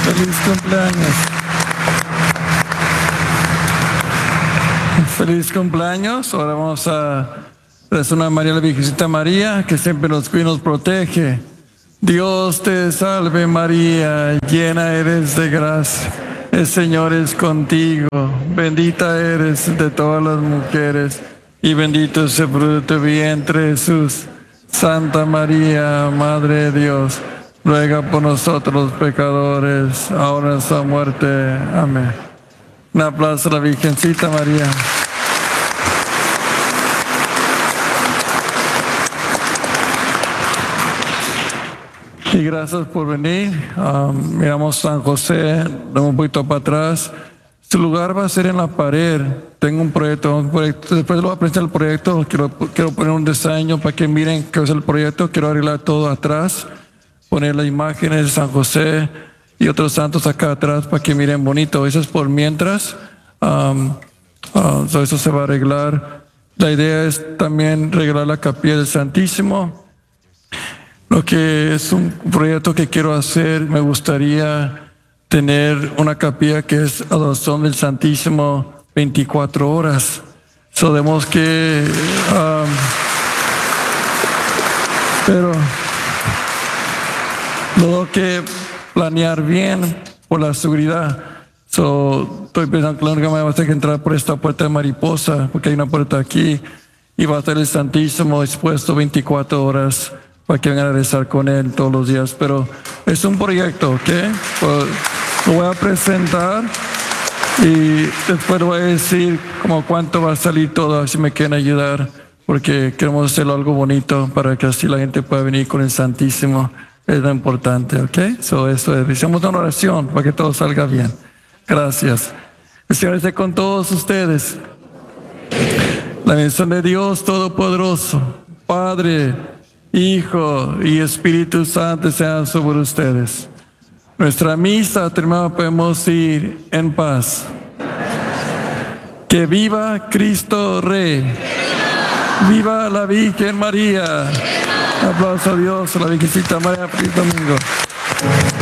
Feliz cumpleaños. Feliz cumpleaños. Ahora vamos a rezar una María, la Virgencita María, que siempre nos cuida y nos protege. Dios te salve María, llena eres de gracia. El Señor es contigo. Bendita eres de todas las mujeres y bendito es el fruto de tu vientre, Jesús. Santa María, Madre de Dios, ruega por nosotros los pecadores, ahora en nuestra muerte. Amén. Un aplauso a la Virgencita María. Y gracias por venir. Miramos San José, damos un poquito para atrás. Su lugar va a ser en la pared. Tengo un proyecto. Después lo voy a presentar el proyecto. Quiero poner un diseño para que miren qué es el proyecto. Quiero arreglar todo atrás, poner las imágenes de San José y otros santos acá atrás para que miren bonito. Eso es por mientras. Eso se va a arreglar. La idea es también arreglar la capilla del Santísimo. Lo que es un proyecto que quiero hacer, me gustaría tener una capilla que es adoración del Santísimo 24 horas. Sabemos que pero lo tengo que planear bien por la seguridad. Estoy pensando que la única manera va a tener que entrar por esta puerta de mariposa, porque hay una puerta aquí, y va a estar el Santísimo dispuesto 24 horas para que vengan a rezar con él todos los días. Pero es un proyecto, ¿ok? Pues lo voy a presentar y después voy a decir como cuánto va a salir todo, si me quieren ayudar, porque queremos hacerlo algo bonito para que así la gente pueda venir con el Santísimo. Es lo importante, ¿ok? Eso es. Hicimos una oración para que todo salga bien. Gracias. El Señor esté con todos ustedes. La bendición de Dios Todopoderoso, Padre, Hijo y Espíritu Santo sean sobre ustedes. Nuestra misa terminada, podemos ir en paz. Que viva Cristo Rey. Viva la Virgen María. Aplauso a Dios, a la Virgencita María. Feliz domingo.